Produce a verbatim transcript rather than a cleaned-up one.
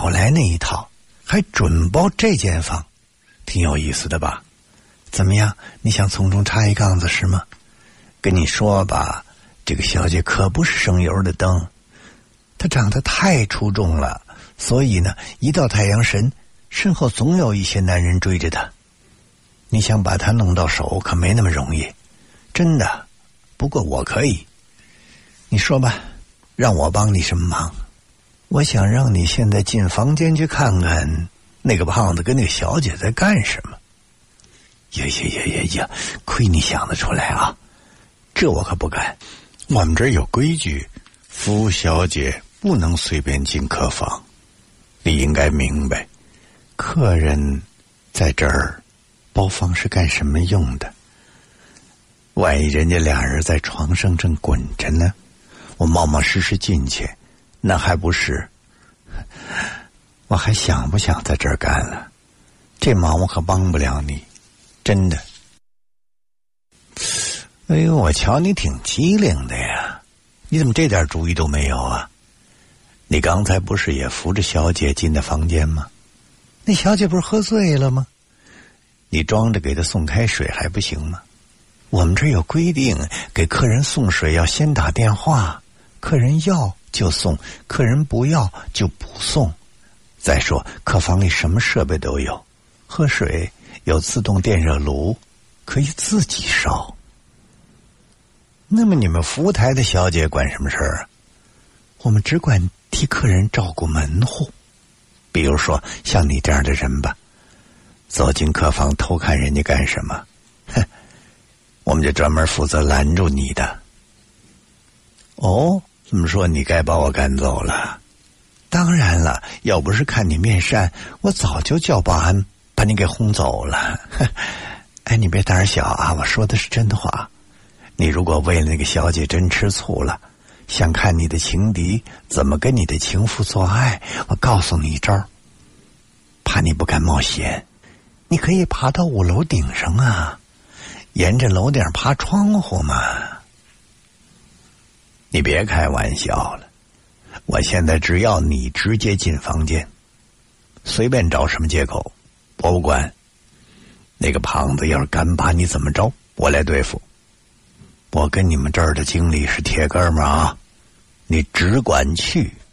找来那一套，还准包这间房，挺有意思的吧？怎么样？你想从中插一杠子是吗？跟你说吧，这个小姐可不是省油的灯，她长得太出众了，所以呢，一到太阳神，身后总有一些男人追着她。你想把她弄到手，可没那么容易，真的。不过我可以，你说吧，让我帮你什么忙？我想让你现在进房间去看看那个胖子跟那个小姐在干什么。呀呀呀呀呀！亏你想得出来啊！这我可不敢。 我们这儿有规矩，服务小姐不能随便进客房。你应该明白，客人在这儿包房是干什么用的？万一人家俩人在床上正滚着呢，我冒冒失失进去，那还不是？我还想不想在这儿干了？这忙我可帮不了你，真的。 哎呦，我瞧你挺机灵的呀，你怎么这点主意都没有啊？你刚才不是也扶着小姐进的房间吗？那小姐不是喝醉了吗？你装着给她送开水还不行吗？我们这有规定，给客人送水要先打电话，客人要就送，客人不要就不送。再说客房里什么设备都有，喝水有自动电热炉，可以自己烧。那么你们服务台的小姐管什么事儿啊？我们只管替客人照顾门户，比如说像你这样的人吧，走进客房偷看人家干什么，哼，我们就专门负责拦住你的。哦，这么说你该把我赶走了？当然了，要不是看你面善，我早就叫保安把你给轰走了。哎，你别胆小啊，我说的是真话。你如果为了那个小姐真吃醋了，想看你的情敌怎么跟你的情妇做爱，我告诉你一招，怕你不敢冒险，你可以爬到五楼顶上啊，沿着楼顶爬窗户嘛。你别开玩笑了，我现在只要你直接进房间，随便找什么借口我不管。那个胖子要是敢把你怎么着，我来对付。我跟你们这儿的经理是铁哥们儿啊，你只管去。